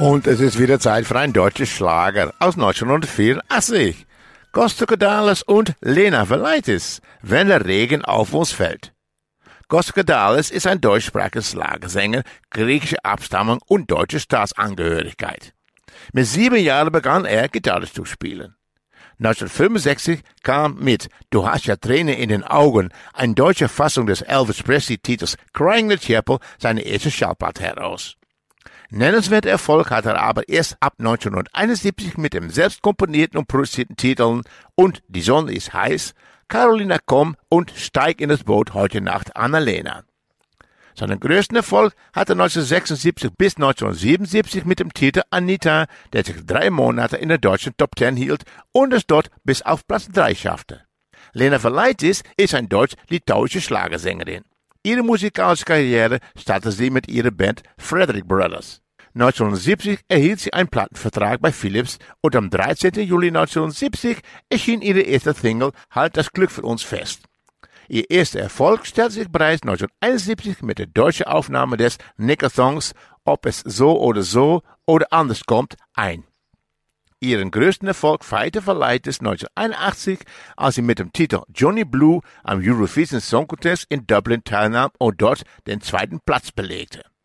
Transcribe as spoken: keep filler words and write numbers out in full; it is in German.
Und es ist wieder Zeit für ein deutsches Schlager aus neunzehnhundertvierundachtzig. Kostka Dalis und Lena Valaitis, wenn der Regen auf uns fällt. Kostka Dalis ist ein deutschsprachiger Schlagersänger griechischer Abstammung und deutscher Staatsangehörigkeit. Mit sieben Jahren begann er, Gitarre zu spielen. neunzehnhundertfünfundsechzig kam mit Du hast ja Tränen in den Augen, eine deutsche Fassung des Elvis Presley-Titels Crying in the Chapel, seine erste Schallplatte heraus. Nennenswerter Erfolg hatte er aber erst ab neunzehnhunderteinundsiebzig mit dem selbst komponierten und produzierten Titeln Und die Sonne ist heiß, Carolina komm und Steig in das Boot heute Nacht, Annalena. Seinen größten Erfolg hatte er neunzehnhundertsechsundsiebzig bis neunzehnhundertsiebenundsiebzig mit dem Titel Anita, der sich drei Monate in der deutschen Top Ten hielt und es dort bis auf Platz drei schaffte. Lena Valaitis ist eine deutsch-litauische Schlagersängerin. Ihre musikalische Karriere startete sie mit ihrer Band Frederick Brothers. neunzehnhundertsiebzig erhielt sie einen Plattenvertrag bei Philips und am dreizehnten Juli neunzehnhundertsiebzig erschien ihre erste Single Halt das Glück für uns fest. Ihr erster Erfolg stellte sich bereits neunzehnhunderteinundsiebzig mit der deutschen Aufnahme des Nicker-Songs Ob es so oder so oder anders kommt ein. Ihren größten Erfolg feierte Valaitis neunzehnhunderteinundachtzig, als sie mit dem Titel Johnny Blue am Eurovision Song Contest in Dublin teilnahm und dort den zweiten Platz belegte.